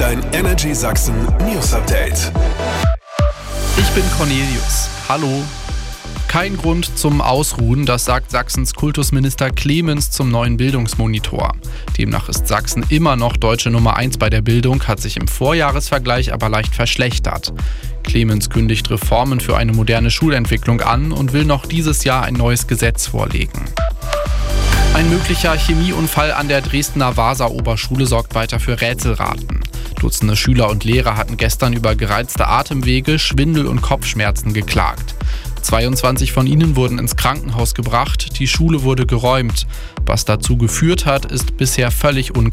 Dein Energy Sachsen News Update. Ich bin Cornelius. Hallo. Kein Grund zum Ausruhen, das sagt Sachsens Kultusminister Clemens zum neuen Bildungsmonitor. Demnach ist Sachsen immer noch deutsche Nummer 1 bei der Bildung, hat sich im Vorjahresvergleich aber leicht verschlechtert. Clemens kündigt Reformen für eine moderne Schulentwicklung an und will noch dieses Jahr ein neues Gesetz vorlegen. Ein möglicher Chemieunfall an der Dresdner Vasa-Oberschule sorgt weiter für Rätselraten. Dutzende Schüler und Lehrer hatten gestern über gereizte Atemwege, Schwindel und Kopfschmerzen geklagt. 22 von ihnen wurden ins Krankenhaus gebracht, die Schule wurde geräumt. Was dazu geführt hat, ist bisher völlig unklar.